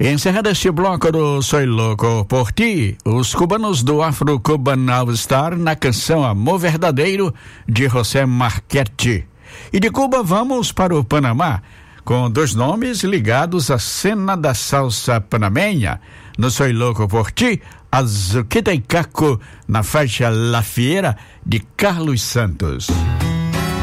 Encerrado este bloco do Soy Louco por Ti, os cubanos do Afro Cuban All Star na canção Amor Verdadeiro de José Marchetti. E de Cuba vamos para o Panamá, com dois nomes ligados à cena da salsa panamenha. No Soy Louco por Ti, Azuquita e Caco na faixa La Fiera de Carlos Santos.